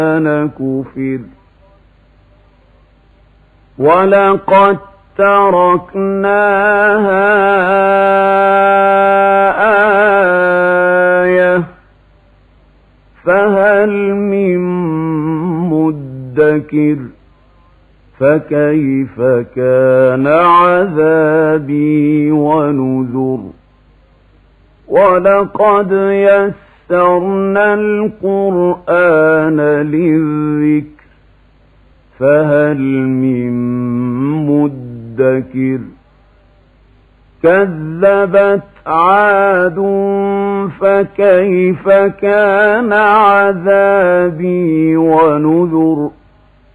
كفر ولقد تركناها آية فهل من مدكر فكيف كان عذابي ونذر ولقد يسرنا القرآن للذكر فهل من مدكر كذبت عاد فكيف كان عذابي ونذر